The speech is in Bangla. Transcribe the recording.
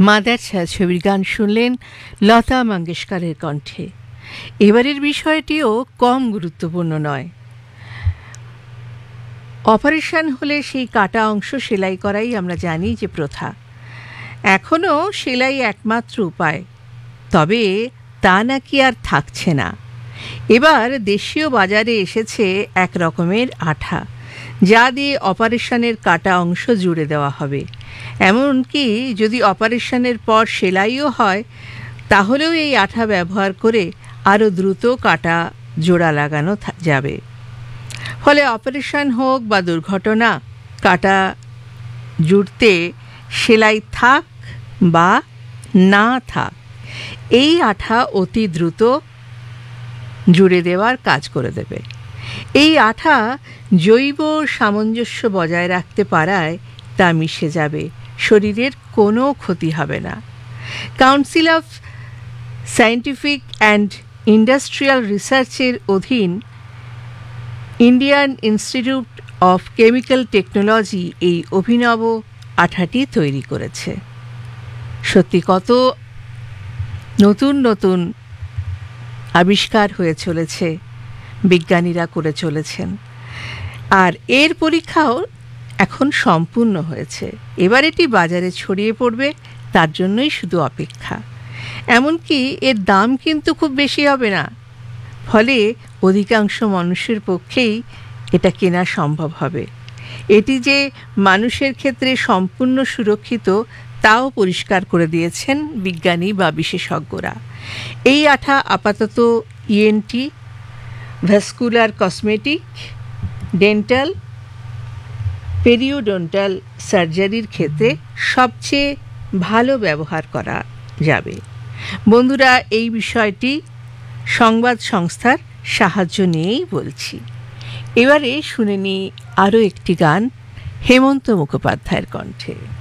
মাদার ছায়াছবির গান শুনলেন লতা মঙ্গেশকরের কণ্ঠে। এবারের বিষয়টিও কম গুরুত্বপূর্ণ নয়। অপারেশন হলে সেই কাটা অংশ সেলাই করাই আমরা জানি যে প্রথা। এখনও সেলাই একমাত্র উপায়, তবে তা নাকি আর থাকছে না। এবার দেশীয় বাজারে এসেছে এক রকমের আঠা, যা দিয়ে অপারেশনের কাটা অংশ জুড়ে দেওয়া হবে। এমনকি যদি অপারেশনের পর সেলাইও হয়, তাহলেও এই আঠা ব্যবহার করে আরও দ্রুত কাটা জোড়া লাগানো যাবে। ফলে অপারেশন হোক বা দুর্ঘটনা, কাটা জুড়তে সেলাই থাক বা না থাক, এই আঠা অতি দ্রুত জুড়ে দেওয়ার কাজ করে দেবে। এই আঠা জৈব সামঞ্জস্য বজায় রাখতে পারায় তা মিশে যাবে, শরীরের কোনো ক্ষতি হবে না। Council of scientific and industrial রিসার্চের অধীন Indian institute of chemical technology এই অভিনব আঠাটি তৈরি করেছে। সত্যি কত নতুন নতুন আবিষ্কার হয়ে চলেছে, বিজ্ঞানীরা করে চলেছেন। আর এর পরীক্ষাও এখন সম্পূর্ণ হয়েছে। এবার এটি বাজারে ছড়িয়ে পড়বে, তার জন্যই শুধু অপেক্ষা। এমনকি এর দাম কিন্তু খুব বেশি হবে না, ফলে অধিকাংশ মানুষের পক্ষেই এটা কেনা সম্ভব হবে। এটি যে মানুষের ক্ষেত্রে সম্পূর্ণ সুরক্ষিত তাও পরিষ্কার করে দিয়েছেন বিজ্ঞানী বা বিশেষজ্ঞরা। এই আঠা আপাতত ENT, vascular, cosmetic, dental, periodontal সার্জারির ক্ষেত্রে সবচেয়ে ভালো ব্যবহার করা যাবে। বন্ধুরা, এই বিষয়টি সংবাদ সংস্থার সাহায্য নিয়েই বলছি। এবারে শুনে নিই আরও একটি গান হেমন্ত মুখোপাধ্যায়ের কণ্ঠে।